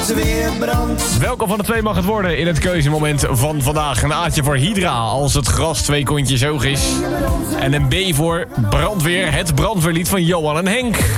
als weer brandt. Welkom van de 2 mag het worden in het keuzemoment van vandaag. Een A'tje voor Hydra als het gras 2 kontjes hoog is. En een B voor brandweer, het brandweerlied van Johan en Henk.